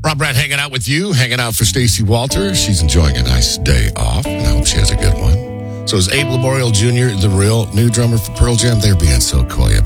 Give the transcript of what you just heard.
Rob Brad hanging out with you, hanging out for Stacey Walter. She's enjoying a nice day off, and I hope she has a good one. So is Abe Laboriel Jr., the real new drummer for Pearl Jam. They're being so coy about